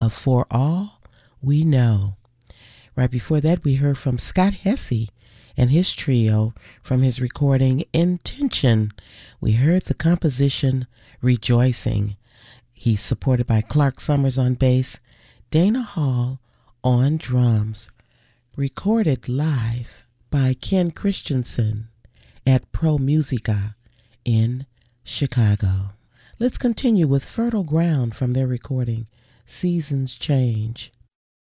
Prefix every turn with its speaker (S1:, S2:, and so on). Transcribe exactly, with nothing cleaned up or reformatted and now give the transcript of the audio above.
S1: of For All We Know. Right before that, we heard from Scott Hesse and his trio from his recording Intention. We heard the composition Rejoicing. He's supported by Clark Summers on bass, Dana Hall on drums. Recorded live by Ken Christensen at Pro Musica in Chicago. Let's continue with Fertile Ground from their recording Seasons Change.